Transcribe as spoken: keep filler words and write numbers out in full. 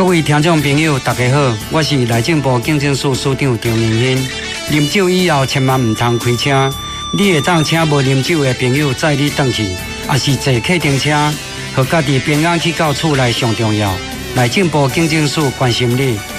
各位听众朋友，大家好，我是内政部警政署署长张明兴。啉酒以后，千万唔通开车。你会当请无啉酒的朋友载你转去，也是坐客停车，互家己平安去到厝内上重要。内政部警政署关心你。